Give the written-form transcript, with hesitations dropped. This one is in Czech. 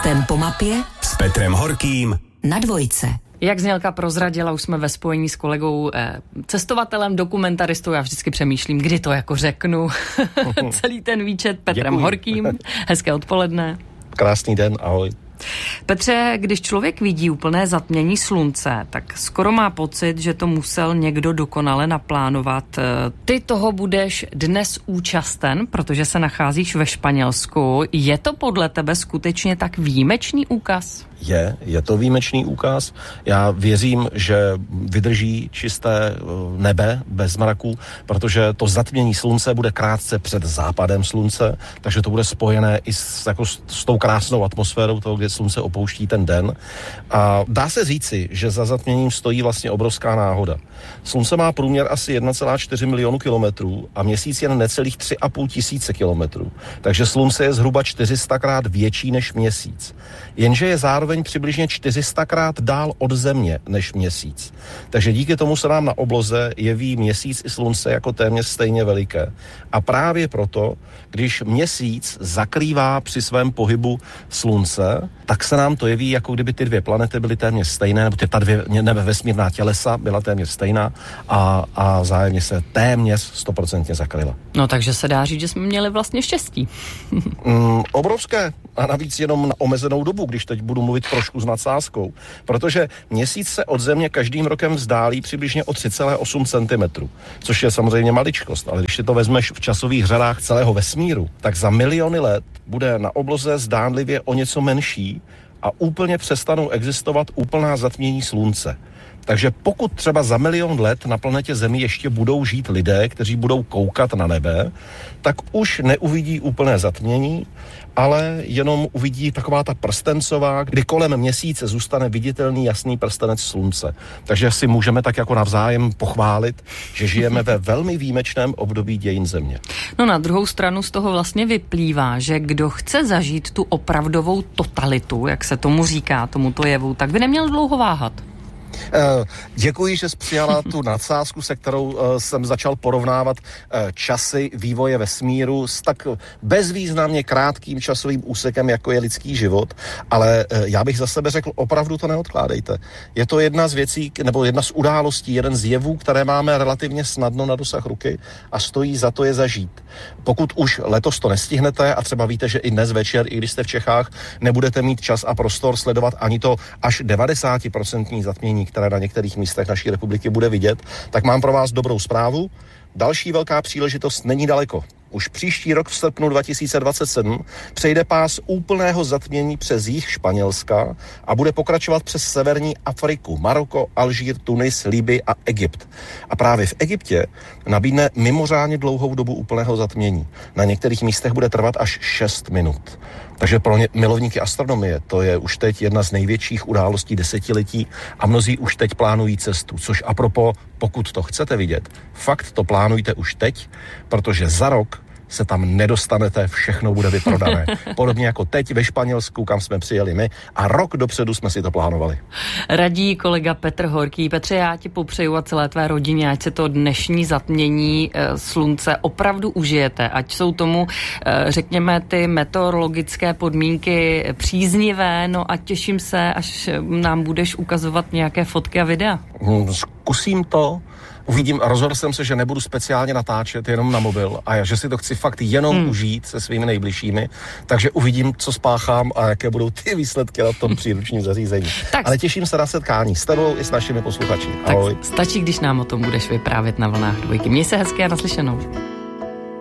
Tempomapě s Petrem Horkým na Dvojce. Jak znělka prozradila, už jsme ve spojení s kolegou cestovatelem, dokumentaristou. Já vždycky přemýšlím, kdy to jako řeknu. Celý ten výčet Petrem Děkuji. Horkým. Hezké odpoledne. Krásný den, ahoj. Petře, když člověk vidí úplné zatmění slunce, tak skoro má pocit, že to musel někdo dokonale naplánovat. Ty toho budeš dnes účasten, protože se nacházíš ve Španělsku. Je to podle tebe skutečně tak výjimečný úkaz? Je to výjimečný úkaz. Já věřím, že vydrží čisté nebe bez mraků, protože to zatmění slunce bude krátce před západem slunce, takže to bude spojené i s tou krásnou atmosférou toho, kde slunce opouští ten den. A dá se říci, že za zatměním stojí vlastně obrovská náhoda. Slunce má průměr asi 1,4 milionu kilometrů a měsíc jen necelých 3,5 tisíce kilometrů. Takže slunce je zhruba 400krát větší než měsíc. Jenže je zároveň přibližně 400krát dál od země než měsíc. Takže díky tomu se nám na obloze jeví měsíc i slunce jako téměř stejně veliké. A právě proto, když měsíc zakrývá při svém pohybu slunce, tak se nám to jeví, jako kdyby ty dvě planety byly téměř stejné, nebo ta dvě vesmírná tělesa byla téměř stejná a vzájemně se téměř 100% zakryla. No takže se dá říct, že jsme měli vlastně štěstí. Obrovské a navíc jenom na omezenou dobu, když teď budu mluvit trošku s nadsázkou, protože měsíc se od země každým rokem vzdálí přibližně o 3,8 cm, což je samozřejmě maličkost, ale když si to vezmeš v časových řadách celého vesmíru, tak za miliony let bude na obloze zdánlivě o něco menší a úplně přestanou existovat úplná zatmění slunce. Takže pokud třeba za milion let na planetě Zemi ještě budou žít lidé, kteří budou koukat na nebe, tak už neuvidí úplné zatmění, ale jenom uvidí taková ta prstencová, kdy kolem měsíce zůstane viditelný jasný prstenec slunce. Takže si můžeme tak jako navzájem pochválit, že žijeme ve velmi výjimečném období dějin Země. No na druhou stranu z toho vlastně vyplývá, že kdo chce zažít tu opravdovou totalitu, jak se tomu říká, tomuto jevu, tak by neměl dlouho váhat. Děkuji, že jsi přijala tu nadsázku, se kterou jsem začal porovnávat časy vývoje vesmíru s tak bezvýznamně krátkým časovým úsekem, jako je lidský život, ale já bych za sebe řekl, opravdu to neodkládejte. Je to jedna z věcí, nebo jedna z událostí, jeden z jevů, které máme relativně snadno na dosah ruky a stojí za to je zažít. Pokud už letos to nestihnete a třeba víte, že i dnes večer, i když jste v Čechách, nebudete mít čas a prostor sledovat ani to až 90% zatmění, které na některých místech naší republiky bude vidět, tak mám pro vás dobrou zprávu. Další velká příležitost není daleko. Už příští rok v srpnu 2027 přejde pás úplného zatmění přes jih Španělska a bude pokračovat přes severní Afriku, Maroko, Alžír, Tunis, Libyi a Egypt. A právě v Egyptě nabídne mimořádně dlouhou dobu úplného zatmění. Na některých místech bude trvat až 6 minut. Takže pro milovníky astronomie to je už teď jedna z největších událostí desetiletí a mnozí už teď plánují cestu, což apropo, pokud to chcete vidět, fakt to plánujte už teď, protože za rok se tam nedostanete, všechno bude vyprodané. Podobně jako teď ve Španělsku, kam jsme přijeli my a rok dopředu jsme si to plánovali. Radí kolega Petr Horký. Petře, já ti popřeju a celé tvé rodině, ať se to dnešní zatmění slunce opravdu užijete, ať jsou tomu, řekněme, ty meteorologické podmínky příznivé, no a těším se, až nám budeš ukazovat nějaké fotky a videa. Zkusím to. Uvidím, rozhodl jsem se, že nebudu speciálně natáčet jenom na mobil a že si to chci fakt jenom užít se svými nejbližšími, takže uvidím, co spáchám a jaké budou ty výsledky na tom příručním zařízení. Ale těším se na setkání s tebou i s našimi posluchači. Ahoj. Tak stačí, když nám o tom budeš vyprávět na vlnách Dvojky. Měj se hezky a naslyšenou.